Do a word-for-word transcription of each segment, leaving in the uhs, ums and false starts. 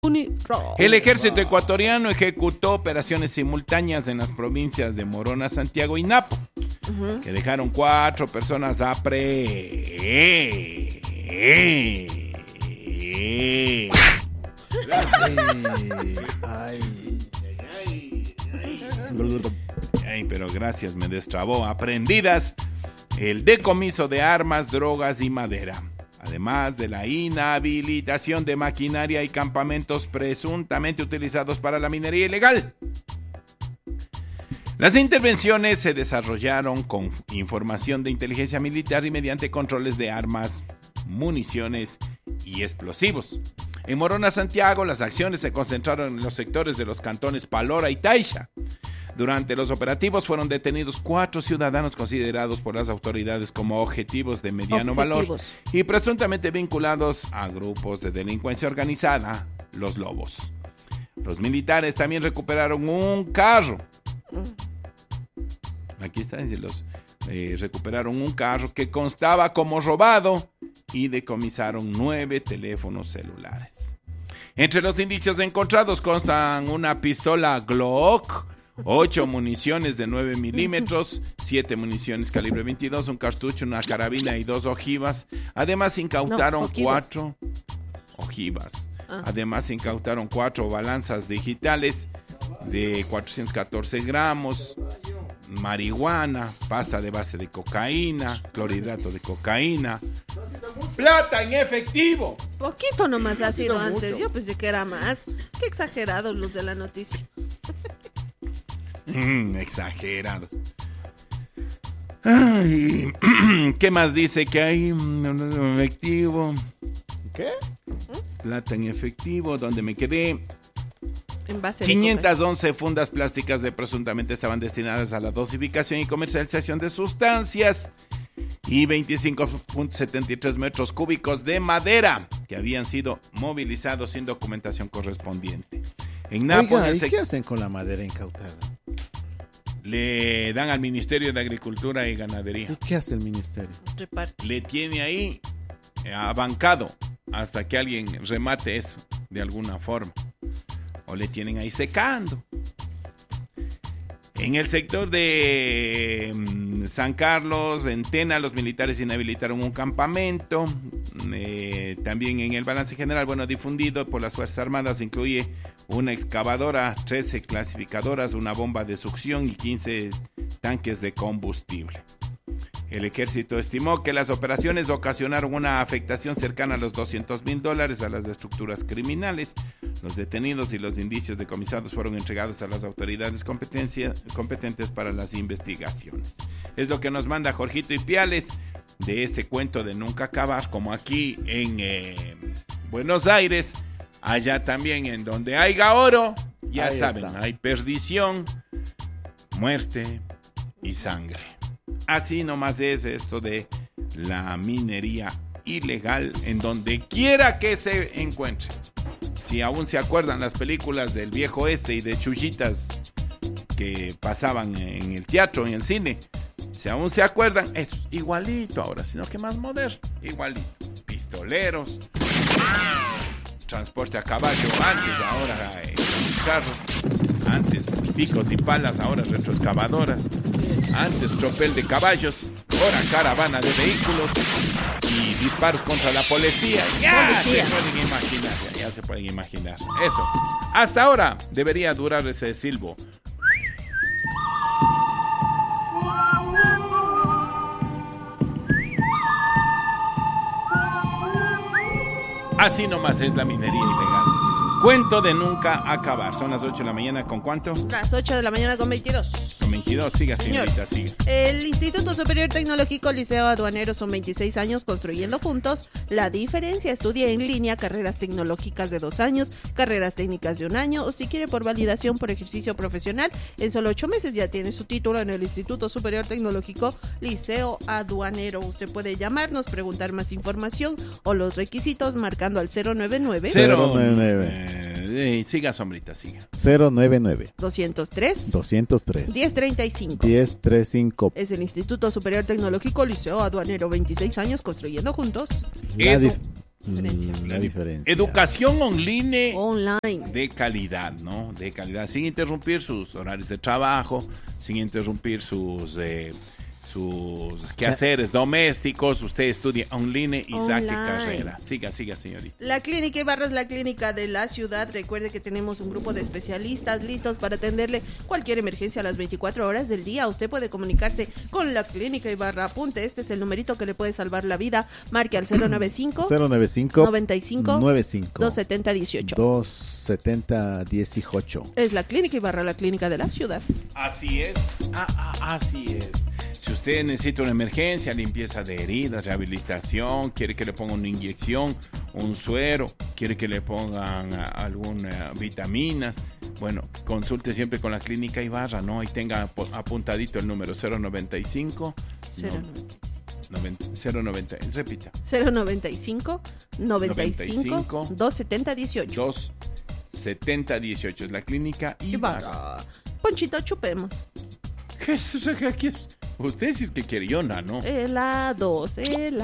El ejército ecuatoriano ejecutó operaciones simultáneas en las provincias de Morona, Santiago y Napo, uh-huh. que dejaron cuatro personas apre... Ay, Ay, pero gracias, me destrabó. Aprendidas el decomiso de armas, drogas y madera, además de la inhabilitación de maquinaria y campamentos presuntamente utilizados para la minería ilegal. Las intervenciones se desarrollaron con información de inteligencia militar y mediante controles de armas, municiones y explosivos. En Morona, Santiago, las acciones se concentraron en los sectores de los cantones Palora y Taisha. Durante los operativos fueron detenidos cuatro ciudadanos considerados por las autoridades como objetivos de mediano objetivos. valor y presuntamente vinculados a grupos de delincuencia organizada, los Lobos. Los militares también recuperaron un carro. Aquí está, los eh, recuperaron un carro que constaba como robado y decomisaron nueve teléfonos celulares. Entre los indicios encontrados constan una pistola Glock, ocho municiones de nueve milímetros, siete municiones calibre veintidós, un cartucho, una carabina y dos ojivas. Además incautaron no, cuatro ojivas. Ah. Además incautaron cuatro balanzas digitales de cuatrocientos catorce gramos, marihuana, pasta de base de cocaína, clorhidrato de cocaína, plata en efectivo. Poquito nomás ha sido antes, yo pensé que era más. Qué exagerados los de la noticia. Mm, exagerados. Ay, ¿qué más dice que hay? En efectivo. ¿Qué? Plata en efectivo, ¿dónde me quedé? En base quinientas once fundas plásticas de presuntamente estaban destinadas a la dosificación y comercialización de sustancias y veinticinco punto setenta y tres metros cúbicos de madera que habían sido movilizados sin documentación correspondiente. En Napo, Oiga, ¿y sec- qué hacen con la madera incautada? Le dan al Ministerio de Agricultura y Ganadería. ¿Y qué hace el ministerio? Reparte. Le tiene ahí eh, abancado hasta que alguien remate eso de alguna forma. O le tienen ahí secando. En el sector de um, San Carlos, en Tena, los militares inhabilitaron un campamento. Eh, también en el balance general, bueno, difundido por las Fuerzas Armadas, incluye una excavadora, trece clasificadoras, una bomba de succión y quince tanques de combustible. El ejército estimó que las operaciones ocasionaron una afectación cercana a los doscientos mil dólares a las estructuras criminales. Los detenidos y los indicios decomisados fueron entregados a las autoridades competentes para las investigaciones. Es lo que nos manda Jorgito Ipiales de este cuento de nunca acabar, como aquí en eh, Buenos Aires, allá también en donde haya oro, ya Ahí saben, está. Hay perdición, muerte y sangre. Así nomás es esto de la minería ilegal en donde quiera que se encuentre. Si aún se acuerdan las películas del viejo este y de chullitas que pasaban en el teatro, en el cine, si aún se acuerdan, es igualito ahora, sino que más moderno, igualito. Pistoleros, transporte a caballo, antes, ahora eh, carros, antes picos y palas, ahora retroexcavadoras, antes tropel de caballos, ahora caravana de vehículos y disparos contra la policía. Ya policía. se pueden imaginar, ya, ya se pueden imaginar. Eso, hasta ahora debería durar ese silbo. Así nomás es la minería ilegal. Cuento de nunca acabar. Son las ocho de la mañana, ¿con cuánto? Las ocho de la mañana con veintidós. Con veintidós, siga, señorita, siga. El Instituto Superior Tecnológico Liceo Aduanero son veintiséis años construyendo juntos. La diferencia, estudia en línea carreras tecnológicas de dos años, carreras técnicas de un año, o si quiere por validación por ejercicio profesional, en solo ocho meses ya tiene su título en el Instituto Superior Tecnológico Liceo Aduanero. Usted puede llamarnos, preguntar más información o los requisitos marcando al cero nueve nueve cero nueve nueve Eh, siga, sombrita, siga. cero nueve nueve doscientos tres doscientos tres diez treinta y cinco diez treinta y cinco. Es el Instituto Superior Tecnológico Liceo Aduanero, veintiséis años construyendo juntos. La, dif- Diferencia. Mm, la diferencia. Educación online Online. de calidad, ¿no? De calidad, sin interrumpir sus horarios de trabajo, sin interrumpir sus eh, sus quehaceres domésticos. Usted estudia online y saque Online. carrera. Siga, siga, señorita. La Clínica Ibarra es la clínica de la ciudad. Recuerde que tenemos un grupo de especialistas listos para atenderle cualquier emergencia a las veinticuatro horas del día. Usted puede comunicarse con la Clínica Ibarra. Apunte, este es el numerito que le puede salvar la vida. Marque al cero noventa y cinco, cero noventa y cinco, noventa y cinco, noventa y cinco, doscientos setenta dieciocho. doscientos setenta dieciocho. Es la Clínica Ibarra, la clínica de la ciudad. Así es, ah, ah, así es. Si usted necesita una emergencia, limpieza de heridas, rehabilitación, quiere que le pongan una inyección, un suero, quiere que le pongan uh, algunas vitaminas, bueno, consulte siempre con la Clínica Ibarra, ¿no? Ahí tenga apuntadito el número cero noventa y cinco. cero noventa y cinco. cero noventa, repita. cero noventa y cinco, noventa y cinco, doscientos setenta dieciocho. dos setenta dieciocho es la Clínica Ibarra. Ibarra. Ponchito, chupemos. ¿Qué es eso? ¿Qué es? Usted sí es que quiere, yo no, ¿no? Helados,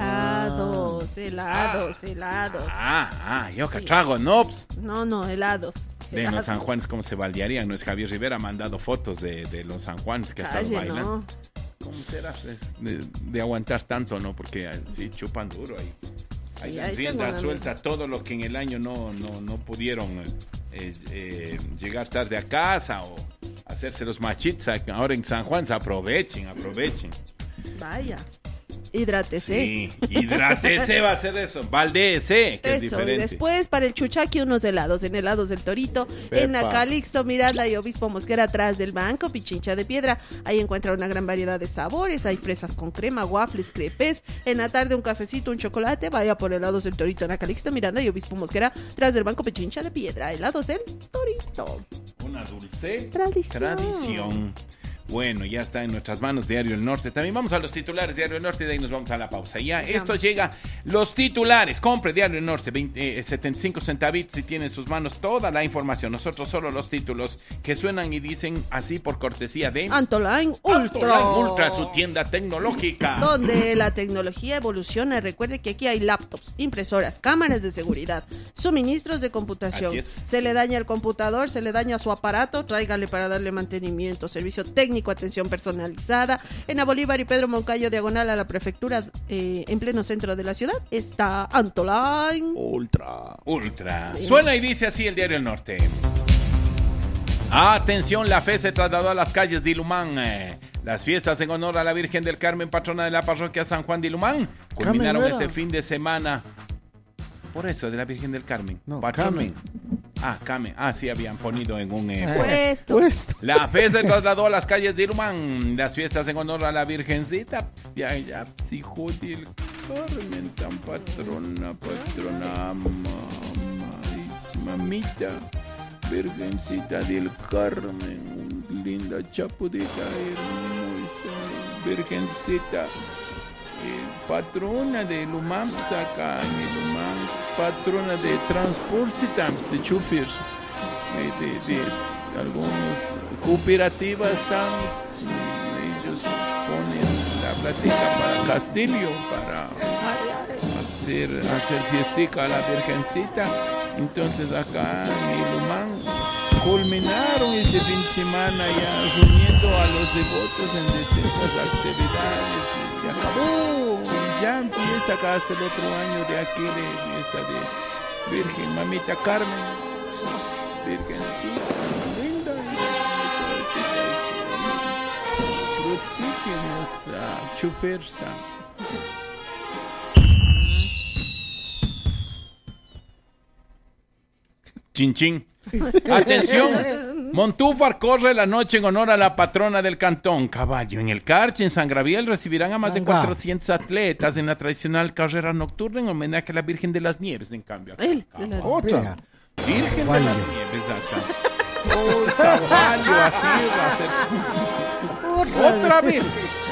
helados, helados, Ah. helados. Ah, ah, yo que Sí. trago, nops. No, no, helados. De los Helados. San Juanes, ¿cómo se baldearían? No es Javier Rivera, ha mandado fotos de, de los San Juanes que están Calle, bailando. no. ¿Cómo será pues, de, de aguantar tanto, no? Porque ah, sí, chupan duro ahí. Ahí Sí, dan ahí rienda tengo una suelta amiga. todo lo que en el año no, no, no pudieron eh, eh, llegar tarde a casa o hacerse los machitos. Ahora en San Juan se aprovechen, aprovechen. Vaya. Hidrátese. Sí, hidrátese va a ser eso. Baldéese, que es Eso, y diferente. después para el Chuchaqui unos helados, en helados del Torito, en la Pepa. Calixto, Miranda y Obispo Mosquera atrás del banco, Pichincha de Piedra. Ahí encuentra una gran variedad de sabores, hay fresas con crema, waffles, crepes. En la tarde un cafecito, un chocolate, vaya por helados del Torito en la Calixto, Miranda y Obispo Mosquera atrás del banco, Pichincha de Piedra. Helados del Torito. Una dulce Tradición. tradición. Bueno, ya está en nuestras manos Diario El Norte. También vamos a los titulares de Diario El Norte y de ahí nos vamos a la pausa. Ya, Digamos. esto llega, los titulares. Compre Diario El Norte, veinte, eh, setenta y cinco centavitos y tiene en sus manos toda la información. Nosotros solo los títulos que suenan y dicen así por cortesía de Antoline Ultra. Antoline Ultra, su tienda tecnológica. Donde la tecnología evoluciona. Recuerde que aquí hay laptops, impresoras, cámaras de seguridad, suministros de computación. Así es. Se le daña el computador, se le daña su aparato, tráigale para darle mantenimiento, servicio técnico, atención personalizada. En la Bolívar y Pedro Moncayo, diagonal a la prefectura, eh, en pleno centro de la ciudad, está Antoline. Ultra. Ultra. Suena y dice así el Diario El Norte. Atención, la fe se trasladó a las calles de Ilumán. Eh, Las fiestas en honor a la Virgen del Carmen, patrona de la parroquia San Juan de Ilumán, culminaron Carmen, no este era. fin de semana. Por eso, de la Virgen del Carmen. No, Patrona. Carmen. Ah, Carmen. Ah, sí, habían ponido en un... eh, Eh, Puesto. puesto. La fe se trasladó a las calles de Ilumán. Las fiestas en honor a la Virgencita. Ps, ya, ya, ps, hijo del Carmen, tan patrona, patrona, mamá, mamita, Virgencita del Carmen, linda chapudita, hermosa, Virgencita, eh, patrona de Ilumán, acá en Ilumán, patrona de transporte, tams, de chufers, de, de, de algunos cooperativas están, ellos ponen la platica para Castillo, para hacer, hacer fiestica a la Virgencita. Entonces acá en Ilumán culminaron este fin de semana ya reuniendo a los devotos en distintas actividades. Y se acabó y ya empieza acá hasta el otro año de aquí de fiesta de Virgen Mamita Carmen. Virgencita, linda, frutísimos uh, chupersa. Chin chin. Atención, Montúfar corre la noche en honor a la patrona del cantón. Caballo, en el Carche, en San Gabriel, recibirán a más de Sanga. cuatrocientos atletas en la tradicional carrera nocturna en homenaje a la Virgen de las Nieves, en cambio. acá. Él, de la- Otra. Virgen de Caballo. las Nieves, acá. Oh, caballo, así va a ser. Otra Virgen.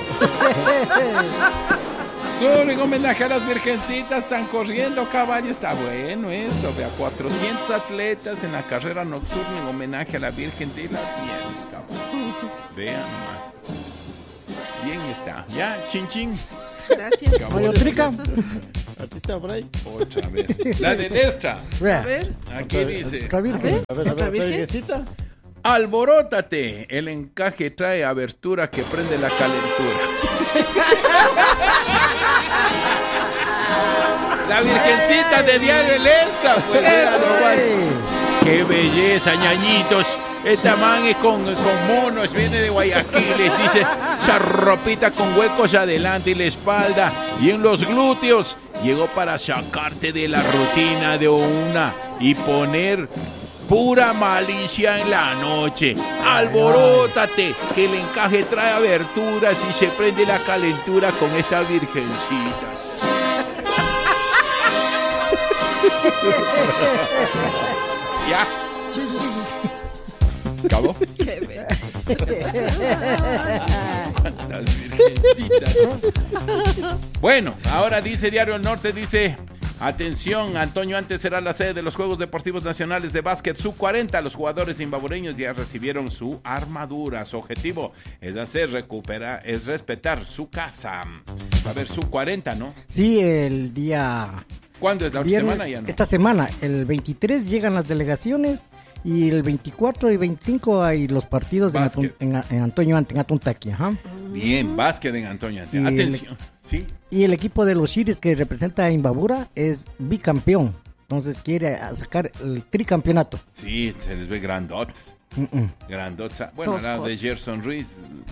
Solo en homenaje a las virgencitas están corriendo caballo. Está bueno eso. Vea, cuatrocientos atletas en la carrera nocturna en homenaje a la Virgen de las Nieves, caballo. Vean más. Bien está. Ya, chin chin. Gracias. Oye, Trica. Artista por ahí. Otra vez. La de Destra. A ver. Aquí dice. Otra virgen. A ver, a ¿Otra ver, ¿otra virgen? virgencita? Alborótate. El encaje trae abertura que prende la calentura. La virgencita de Diario El Extra, pues. vea nomás. ¡Qué belleza, ñañitos! Esta man es con, con monos, viene de Guayaquil, les dice esa ropita con huecos adelante y la espalda y en los glúteos. Llegó para sacarte de la rutina de una y poner pura malicia en la noche. Alborótate, que el encaje trae aberturas y se prende la calentura con estas virgencitas. ¿Ya? ¿Acabó? Qué bestia. Las virgencitas. Bueno, ahora dice Diario El Norte, dice... Atención, Antonio Ante será la sede de los Juegos Deportivos Nacionales de Básquet sub cuarenta. Los jugadores imbabureños ya recibieron su armadura. Su objetivo es hacer recuperar, es respetar su casa. Va a haber sub cuarenta, ¿no? Sí, el día... ¿Cuándo es la otra viernes- semana? Ya no. Esta semana, el veintitrés llegan las delegaciones y el veinticuatro y veinticinco hay los partidos en, Básquet. Atun- en, en Antonio Ante, en Atuntaqui, ajá. Bien, básquet en Antonio Ante. Y el- Atención. Sí. Y el equipo de los Chiris que representa a Imbabura es bicampeón. Entonces quiere a sacar el tricampeonato. Sí, se les ve grandotes. Mm-mm. Grandotes. Bueno, al lado de Toscos. Gerson Ruiz,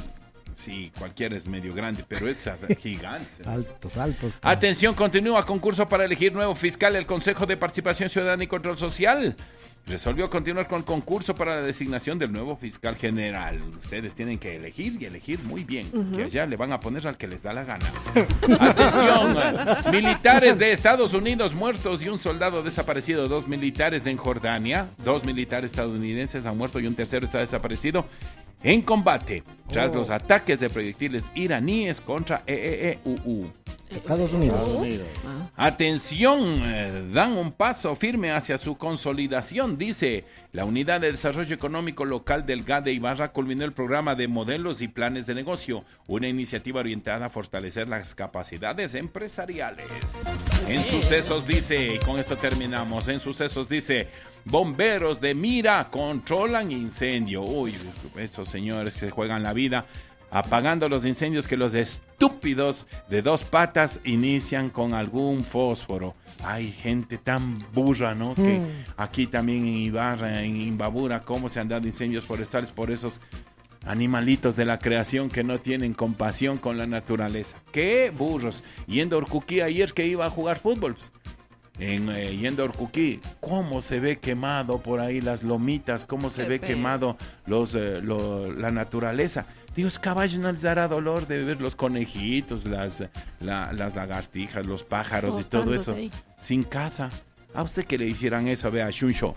sí, cualquiera es medio grande, pero es gigante. Altos, altos. Atención, continúa concurso para elegir nuevo fiscal. El Consejo de Participación Ciudadana y Control Social resolvió continuar con el concurso para la designación del nuevo fiscal general. Ustedes tienen que elegir y elegir muy bien, uh-huh. que allá le van a poner al que les da la gana. Atención, militares de Estados Unidos muertos y un soldado desaparecido. Dos militares en Jordania, dos militares estadounidenses han muerto y un tercero está desaparecido en combate tras oh. los ataques de proyectiles iraníes contra E E E U U. Estados Unidos. Estados Unidos. Ah. Atención, eh, dan un paso firme hacia su consolidación, dice la Unidad de Desarrollo Económico Local del G A D de Ibarra culminó el programa de modelos y planes de negocio, una iniciativa orientada a fortalecer las capacidades empresariales. En sucesos dice, y con esto terminamos, en sucesos dice, bomberos de Mira controlan incendio. Uy, esos señores que juegan la vida apagando los incendios que los estúpidos de dos patas inician con algún fósforo. Hay gente tan burra, ¿no? Que mm. aquí también en Ibarra, en Imbabura, cómo se han dado incendios forestales por esos animalitos de la creación que no tienen compasión con la naturaleza. ¡Qué burros! Yendo a Urcuquí ayer que iba a jugar fútbol. En eh, Yendo a Urcuquí, cómo se ve quemado por ahí las lomitas, cómo se Qué ve pena. quemado los, eh, lo, la naturaleza. Dios, caballo, no les dará dolor de ver los conejitos, las, la, las lagartijas, los pájaros y todo eso ahí. Sin casa. A usted que le hicieran eso, vea, Shuncho.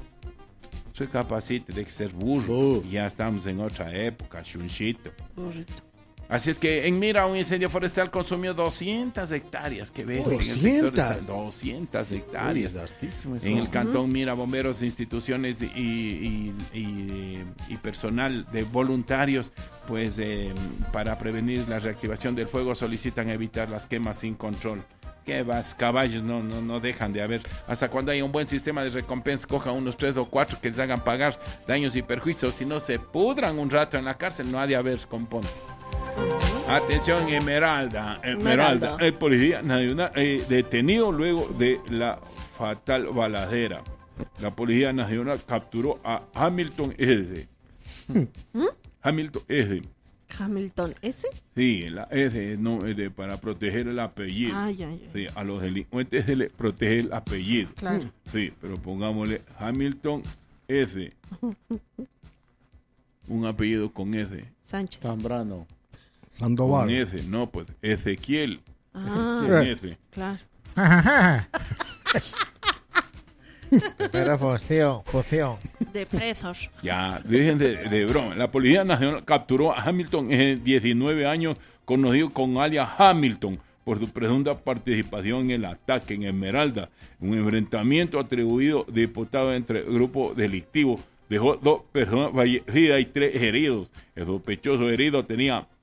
Soy capacito de ser burro. Uh. Y ya estamos en otra época, Shunchito. Burrito. Así es que en Mira, un incendio forestal consumió doscientas hectáreas. ¿Qué ves? ¿doscientas? doscientas hectáreas. Uy, en el cantón Mira, bomberos, instituciones y, y, y, y personal de voluntarios, pues eh, para prevenir la reactivación del fuego solicitan evitar las quemas sin control. ¿Qué vas? Caballos no, no, no dejan de haber. Hasta cuando hay un buen sistema de recompensa, cojan unos tres o cuatro que les hagan pagar daños y perjuicios. Si no se pudran un rato en la cárcel, no ha de haber componente. Atención, Esmeralda, Esmeralda, Esmeralda. El policía nacional eh, detenido luego de la fatal balacera. La policía nacional capturó a Hamilton S. ¿Mm? Hamilton S. ¿Hamilton S? Sí, la S no, es de, para proteger el apellido. Ah, ya, ya. Sí, a los delincuentes se les protege el apellido. Claro. Sí, pero pongámosle Hamilton S. Un apellido con S. Sánchez. Zambrano. Sandoval. Con F, no, pues Ezequiel. Ah, con F. Claro. Pero función, función. De presos. Ya, dejen de, de broma. La Policía Nacional capturó a Hamilton en diecinueve años, conocido con alias Hamilton, por su presunta participación en el ataque en Esmeralda. Un enfrentamiento atribuido diputado entre grupos delictivos. Dejó dos personas fallecidas y tres heridos. El sospechoso herido tenía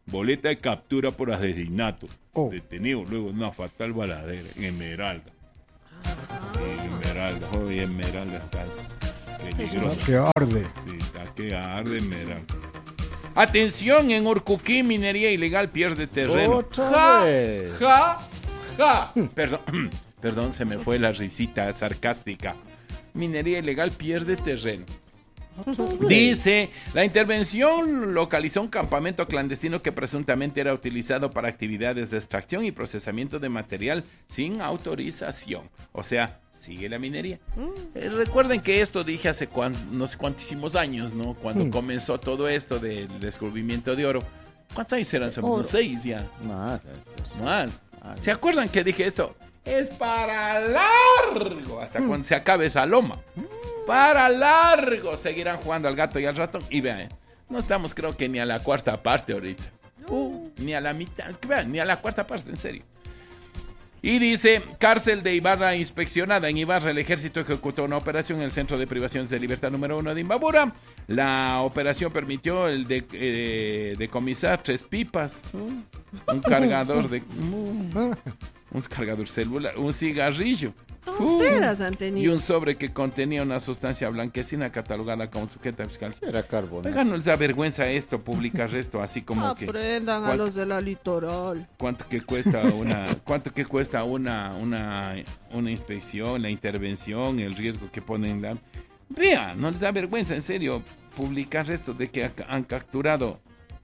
boleta de captura por asesinato. Oh. Detenido luego de una fatal baladera en Esmeralda. En Esmeralda, joder, Esmeralda está peligrosa. Que arde. Sí, está que arde Esmeralda. Atención, en Urcuquí, minería ilegal pierde terreno. Otra ja, vez. ja, ja. Perdón, perdón, se me fue la risita sarcástica. Minería ilegal pierde terreno. Dice, la intervención localizó un campamento clandestino que presuntamente era utilizado para actividades de extracción y procesamiento de material sin autorización. O sea, sigue la minería. Eh, recuerden que esto dije hace cuan, no sé cuantísimos años, ¿no? Cuando Mm. comenzó todo esto del descubrimiento de oro. ¿Cuántos años eran? Son Oro. unos seis ya. Más. Más. Ah, ¿Se acuerdan que dije esto? Es para largo, hasta cuando se acabe esa loma. Para largo. Seguirán jugando al gato y al ratón. Y vean, no estamos creo que ni a la cuarta parte ahorita. Uh, ni a la mitad. Vean, ni a la cuarta parte, en serio. Y dice, cárcel de Ibarra inspeccionada. En Ibarra el ejército ejecutó una operación en el Centro de Privaciones de Libertad número uno de Imbabura. La operación permitió el de, eh, decomisar tres pipas, un cargador de... un cargador celular, un cigarrillo. Tonteras han Y tenido. un sobre que contenía una sustancia blanquecina catalogada como sujeta fiscal. Era carbonato. Oigan, no les da vergüenza esto, publicar esto, así como que... Aprendan a ¿cuánto- los de la litoral. ¿Cuánto que cuesta una, cuánto que cuesta una, una, una inspección, la intervención, el riesgo que ponen? La... Vean, no les da vergüenza, en serio, publicar esto de que ha- han capturado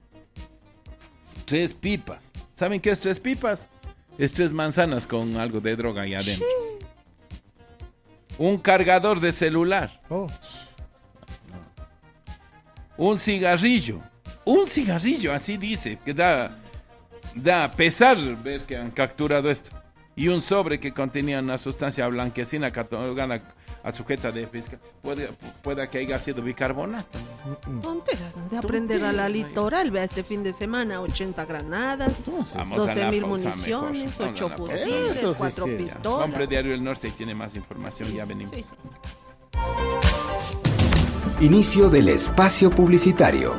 tres pipas. ¿Saben qué es tres pipas? Es tres manzanas con algo de droga ahí adentro. Un cargador de celular. Oh. Un cigarrillo. Un cigarrillo, así dice, que da, da pesar ver que han capturado esto. Y un sobre que contenía una sustancia blanquecina catalogada a sujeta de fiscal. Puede, puede que haya sido bicarbonato. Tonteras, ¿no? De aprender a la litoral. Vea, este fin de semana, ochenta granadas, Vamos a doce la mil pausa municiones, mejor. Vamos a ocho la pausa. fusiles, Eso sí, cuatro sí, ya. pistolas. Compre Diario El Norte y tiene más información, ya venimos. Sí. Inicio del espacio publicitario.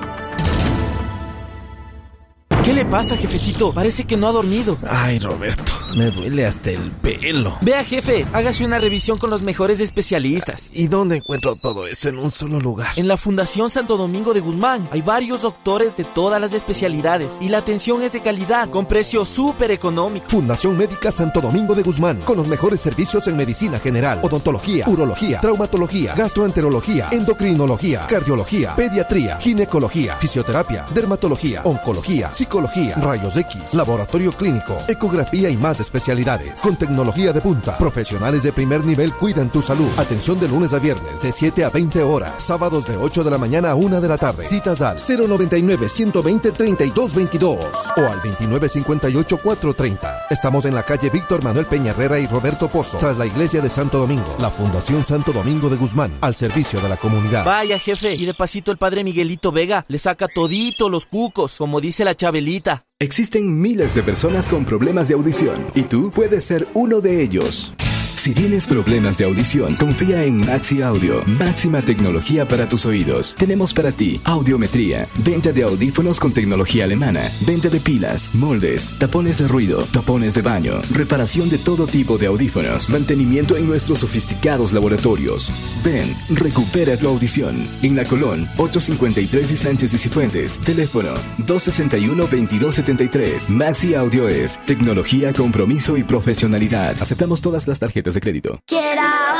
¿Qué le pasa, jefecito? Parece que no ha dormido. Ay, Roberto, me duele hasta el pelo. Vea, jefe, hágase una revisión con los mejores especialistas. ¿Y dónde encuentro todo eso en un solo lugar? En la Fundación Santo Domingo de Guzmán hay varios doctores de todas las especialidades y la atención es de calidad, con precio súper económico. Fundación Médica Santo Domingo de Guzmán, con los mejores servicios en medicina general, odontología, urología, traumatología, gastroenterología, endocrinología, cardiología, pediatría, ginecología, fisioterapia, dermatología, oncología, psicología, rayos X, laboratorio clínico, ecografía y más especialidades. Con tecnología de punta, profesionales de primer nivel cuidan tu salud. Atención de lunes a viernes de siete a veinte horas, sábados de ocho de la mañana a una de la tarde. Citas al cero noventa y nueve, ciento veinte, treinta y dos veintidós o al veintinueve cincuenta y ocho, cuatrocientos treinta. Estamos en la calle Víctor Manuel Peña Herrera y Roberto Pozo, tras la iglesia de Santo Domingo. La Fundación Santo Domingo de Guzmán, al servicio de la comunidad. Vaya, jefe, y de pasito el padre Miguelito Vega le saca todito los cucos, como dice la Chabelita. Existen miles de personas con problemas de audición y tú puedes ser uno de ellos. Si tienes problemas de audición, confía en Maxi Audio, máxima tecnología para tus oídos. Tenemos para ti audiometría, venta de audífonos con tecnología alemana, venta de pilas, moldes, tapones de ruido, tapones de baño, reparación de todo tipo de audífonos, mantenimiento en nuestros sofisticados laboratorios. Ven, recupera tu audición. En La Colón, ochocientos cincuenta y tres y Sánchez y Cifuentes. Teléfono dos sesenta y uno, veintidós setenta y tres. Maxi Audio es tecnología, compromiso y profesionalidad. Aceptamos todas las tarjetas de crédito. Quiero